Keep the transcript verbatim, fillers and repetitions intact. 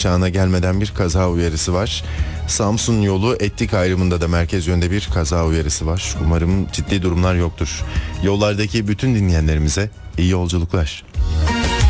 çağına gelmeden bir kaza uyarısı var. Samsun yolu Etlik ayrımında da merkez yönde bir kaza uyarısı var. Umarım ciddi durumlar yoktur. Yollardaki bütün dinleyenlerimize iyi yolculuklar.